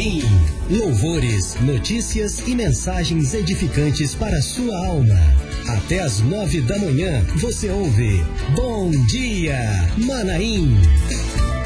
Manaim. Louvores, notícias e mensagens edificantes para a sua alma. Até às 9 da manhã você ouve Bom Dia Manaim.